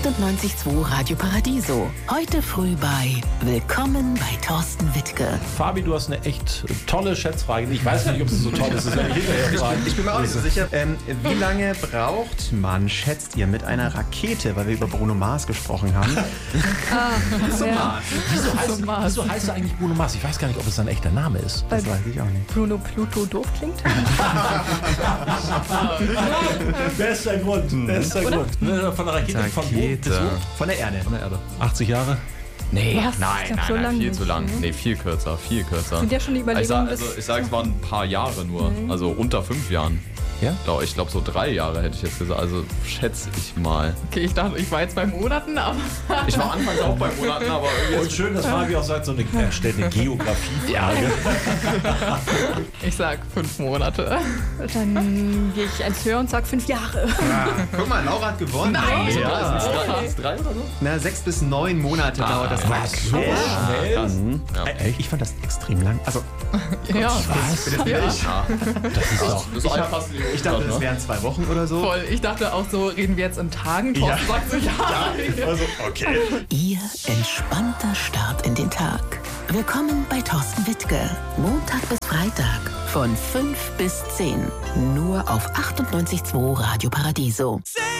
98.2 Radio Paradiso. Heute früh bei Willkommen bei Thorsten Wittke. Fabi, du hast eine echt tolle Schätzfrage. Ich weiß gar nicht, ob sie so toll ist. Das werde ich hinterher fragen. Ich bin mir auch nicht so sicher. Wie lange braucht man, schätzt ihr, mit einer Rakete, weil wir über Bruno Mars gesprochen haben? Wieso heißt er eigentlich Bruno Mars? Ich weiß gar nicht, ob es sein echter Name ist. Das weiß ich auch nicht. Bruno Pluto doof klingt. Bester Grund. Von der Rakete. Von der Erde. 80 Jahre? Nee, Was? Ich glaub, so nein, lang viel nicht, zu lang. ne? Nee, viel kürzer. Sind ja schon die Überlegungen, Ich sag, es waren ein paar Jahre nur. Also unter 5 Jahren. Ja? Ich glaube, so 3 Jahre hätte ich jetzt gesagt. Also schätze ich mal. Okay, ich dachte, ich war jetzt bei Monaten, aber... Ich war anfangs auch bei Monaten, aber irgendwie... Und schön, dass Fabi auch sagt, er stellt eine Geografiefrage. Ich sag 5 Monate. Dann gehe ich eins höher und sag 5 Jahre. Guck mal, Laura hat gewonnen. Nein! Ja. Ist 3 oder so? Na, 6 bis 9 Monate dauert das. Was? So schnell? Krass. Ich fand das extrem lang. Also, Ja, Was? ja, Das ist doch... Das ist fast ich dachte, das wären 2 Wochen oder so. voll. Ich dachte auch so, reden wir jetzt in Tagen? Thorsten sagt so, ja. Also, okay. Ihr entspannter Start in den Tag. Willkommen bei Thorsten Wittke. Montag bis Freitag von 5 bis 10. Nur auf 98.2 Radio Paradiso.